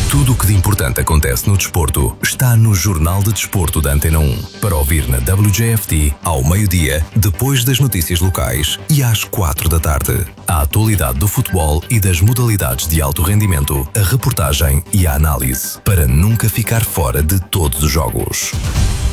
Tudo o que de importante acontece no desporto está no Jornal de Desporto da Antena 1. Para ouvir na WJFT, ao meio-dia, depois das notícias locais e às 4 da tarde. A atualidade do futebol e das modalidades de alto rendimento, a reportagem e a análise, para nunca ficar fora de todos os jogos.